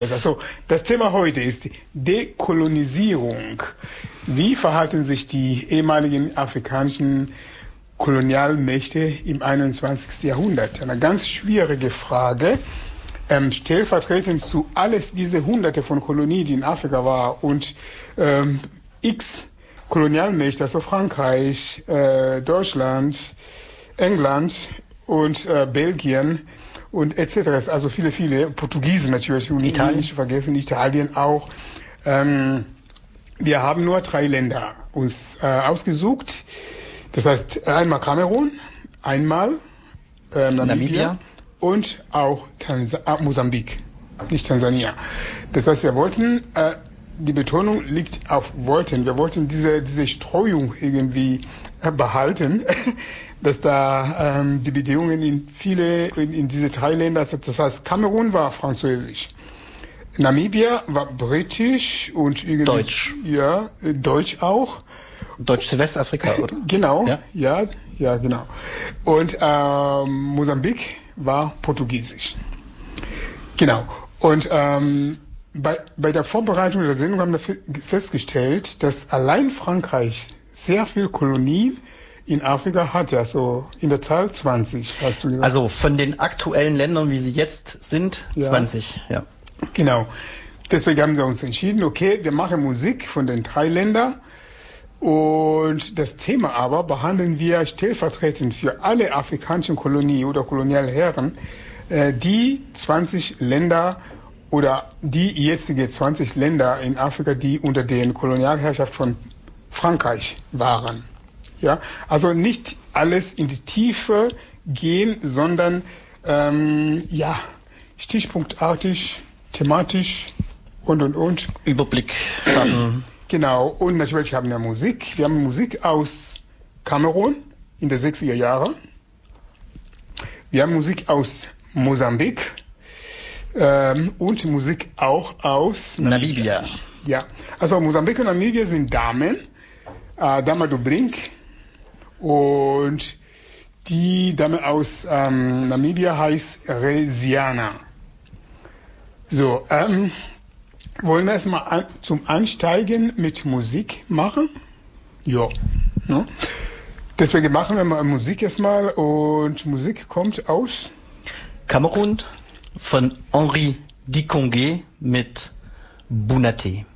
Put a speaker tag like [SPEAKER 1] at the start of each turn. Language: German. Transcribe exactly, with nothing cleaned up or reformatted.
[SPEAKER 1] Also, das Thema heute ist Dekolonisierung. Wie verhalten sich die ehemaligen afrikanischen Kolonialmächte im einundzwanzigsten Jahrhundert? Eine ganz schwierige Frage. Ähm, stellvertretend zu alles diese Hunderte von Kolonien, die in Afrika war und ähm, x Kolonialmächte, also Frankreich, äh, Deutschland, England und äh, Belgien und et cetera. Also viele, viele Portugiesen natürlich und
[SPEAKER 2] Italien.
[SPEAKER 1] Nicht vergessen, Italien auch. Ähm, wir haben nur drei Länder uns äh, ausgesucht. Das heißt einmal Kamerun, einmal äh, Namibia,
[SPEAKER 2] Namibia
[SPEAKER 1] und auch Tansa äh, Mosambik, nicht Tansania. Das heißt, wir wollten, äh, die Betonung liegt auf wollten. Wir wollten diese diese Streuung irgendwie äh, behalten, dass da ähm, die Bedingungen in viele in, in diese drei Länder, das heißt Kamerun war französisch, Namibia war britisch und irgendwie
[SPEAKER 2] Deutsch.
[SPEAKER 1] Ja, äh, Deutsch auch.
[SPEAKER 2] Deutsch-Südwestafrika, oder?
[SPEAKER 1] Genau,
[SPEAKER 2] Ja,
[SPEAKER 1] ja, ja, genau. Und ähm, Mosambik war portugiesisch. Genau. Und ähm, bei, bei der Vorbereitung der Sendung haben wir festgestellt, dass allein Frankreich sehr viel Kolonien in Afrika hat, ja, so in der Zahl zwanzig, hast du gesagt.
[SPEAKER 2] Also von den aktuellen Ländern, wie sie jetzt sind,
[SPEAKER 1] Ja.
[SPEAKER 2] zwanzig, ja.
[SPEAKER 1] Genau. Deswegen haben wir uns entschieden, okay, wir machen Musik von den drei Ländern. Und das Thema aber behandeln wir stellvertretend für alle afrikanischen Kolonien oder Kolonialherren, äh, die zwanzig Länder oder die jetzige zwanzig Länder in Afrika, die unter der Kolonialherrschaft von Frankreich waren. Ja, also nicht alles in die Tiefe gehen, sondern ähm, ja, stichpunktartig, thematisch und und und.
[SPEAKER 2] Überblick schaffen.
[SPEAKER 1] Genau, und natürlich haben wir Musik. Wir haben Musik aus Kamerun in den sechziger Jahren. Wir haben Musik aus Mosambik ähm, und Musik auch aus
[SPEAKER 2] Namibia.
[SPEAKER 1] Ja, also Mosambik und Namibia sind Damen, äh, Dama do Brink, und die Dame aus ähm, Namibia heißt Resiana. So, ähm, wollen wir erstmal an, zum Ansteigen mit Musik machen? Ja. ja. Deswegen machen wir mal Musik erstmal, und Musik kommt aus
[SPEAKER 2] Kamerun von Henri Dikongué mit Bunaté.